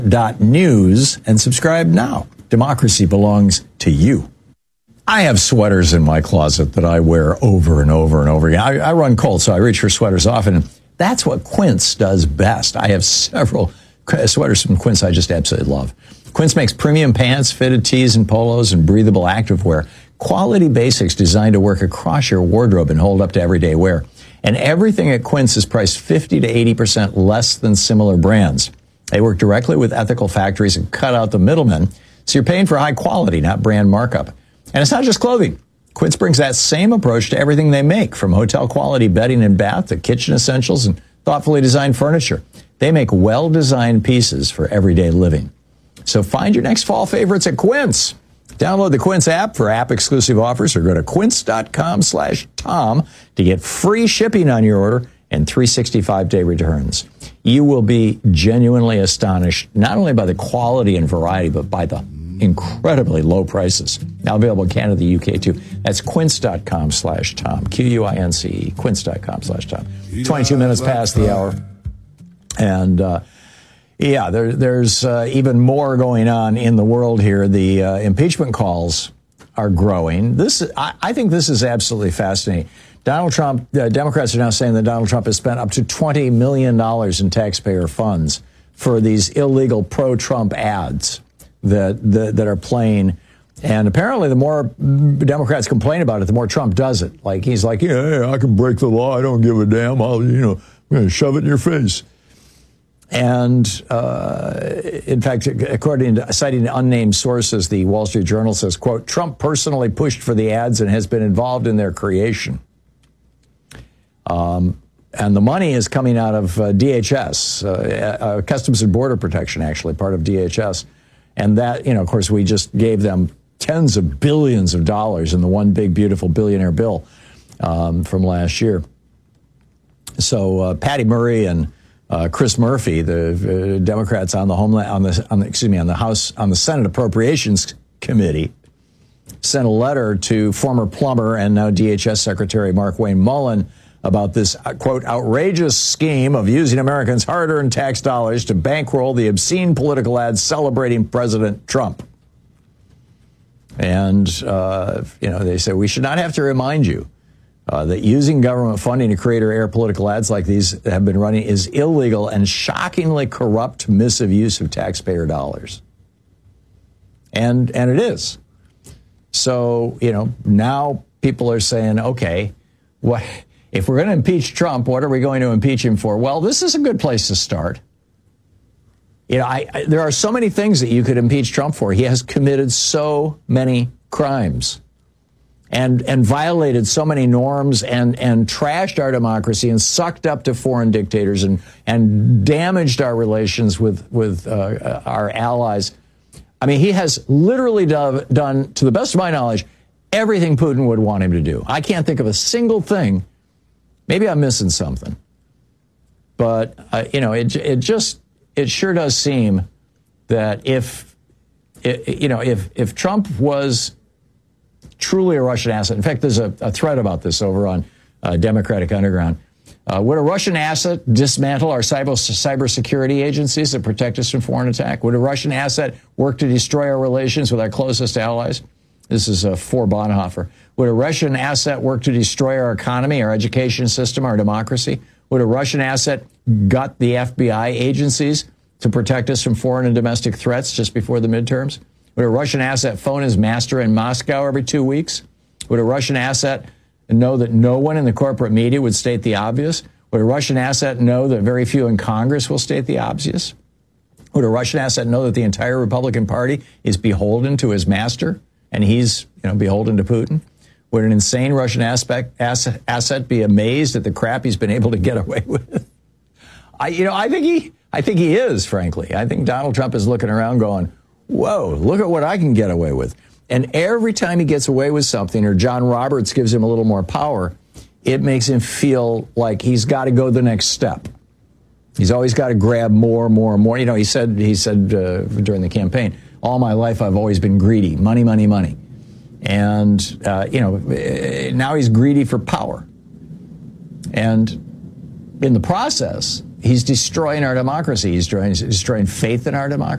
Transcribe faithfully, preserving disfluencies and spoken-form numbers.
News and subscribe now. Democracy belongs to you. I have sweaters in my closet that I wear over and over and over again. I, I run cold, so I reach for sweaters often. That's what Quince does best. I have several sweaters from Quince I just absolutely love. Quince makes premium pants, fitted tees and polos, and breathable activewear. Quality basics designed to work across your wardrobe and hold up to everyday wear. And everything at Quince is priced fifty to eighty percent less than similar brands. They work directly with ethical factories and cut out the middlemen, so you're paying for high quality, not brand markup. And it's not just clothing. Quince brings that same approach to everything they make, from hotel-quality bedding and bath to kitchen essentials and thoughtfully designed furniture. They make well-designed pieces for everyday living. So find your next fall favorites at Quince. Download the Quince app for app-exclusive offers or go to quince.com slash Tom to get free shipping on your order and three hundred sixty-five day returns. You will be genuinely astonished, not only by the quality and variety, but by the incredibly low prices. Now available in Canada, the U K, too. That's quince.com slash Tom, Q U I N C E, quince.com slash Tom. twenty-two minutes past the hour. And, uh, yeah, there, there's uh, even more going on in the world here. The uh, impeachment calls are growing. This, I, I think this is absolutely fascinating. Donald Trump, uh, Democrats are now saying that Donald Trump has spent up to twenty million dollars in taxpayer funds for these illegal pro-Trump ads that, that that are playing. And apparently the more Democrats complain about it, the more Trump does it. Like, he's like, yeah, yeah I can break the law. I don't give a damn. I'll, you know, I'm going to shove it in your face. And uh, in fact, according to citing unnamed sources, the Wall Street Journal says, quote, Trump personally pushed for the ads and has been involved in their creation. Um, and the money is coming out of uh, D H S, uh, uh, Customs and Border Protection, actually, part of D H S. And that, you know, of course, we just gave them tens of billions of dollars in the one big, beautiful billionaire bill um, from last year. So uh, Patty Murray and uh, Chris Murphy, the uh, Democrats on the Homeland, on the, on the, excuse me, on the House, on the Senate Appropriations Committee, sent a letter to former plumber and now D H S Secretary Markwayne Mullin about this, quote, outrageous scheme of using Americans' hard-earned tax dollars to bankroll the obscene political ads celebrating President Trump. And, uh, you know, they say we should not have to remind you uh, that using government funding to create or air political ads like these that have been running is illegal and shockingly corrupt missive use of taxpayer dollars. And, and it is. So, you know, now people are saying, okay, what... if we're going to impeach Trump, what are we going to impeach him for? Well, this is a good place to start. You know, I, I, there are so many things that you could impeach Trump for. He has committed so many crimes and and violated so many norms and, and trashed our democracy and sucked up to foreign dictators and, and damaged our relations with, with uh, our allies. I mean, he has literally done, done, to the best of my knowledge, everything Putin would want him to do. I can't think of a single thing. Maybe I'm missing something, but uh, you know, it it just it sure does seem that if it, you know if if Trump was truly a Russian asset. In fact, there's a, a thread about this over on uh, Democratic Underground. Uh, would a Russian asset dismantle our cyber cybersecurity agencies that protect us from foreign attack? Would a Russian asset work to destroy our relations with our closest allies? This is uh, for Bonhoeffer. Would a Russian asset work to destroy our economy, our education system, our democracy? Would a Russian asset gut the F B I agencies to protect us from foreign and domestic threats just before the midterms? Would a Russian asset phone his master in Moscow every two weeks? Would a Russian asset know that no one in the corporate media would state the obvious? Would a Russian asset know that very few in Congress will state the obvious? Would a Russian asset know that the entire Republican Party is beholden to his master and he's, you know, beholden to Putin? Would an insane Russian aspect, asset, asset be amazed at the crap he's been able to get away with? I, you know, I think he, I think he is, frankly. I think Donald Trump is looking around going, whoa, look at what I can get away with. And every time he gets away with something or John Roberts gives him a little more power, it makes him feel like he's got to go the next step. He's always got to grab more, more, more. You know, he said, he said uh, during the campaign, all my life I've always been greedy, money, money, money. And, uh, you know, now he's greedy for power. And in the process, he's destroying our democracy. He's destroying, destroying faith in our democracy.